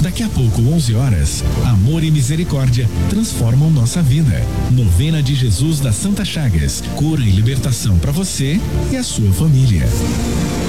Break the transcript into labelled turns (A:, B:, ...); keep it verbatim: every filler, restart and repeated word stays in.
A: Daqui a pouco, onze horas, amor e misericórdia transformam nossa vida. Novena de Jesus das Santas Chagas, cura e libertação para você e a sua família.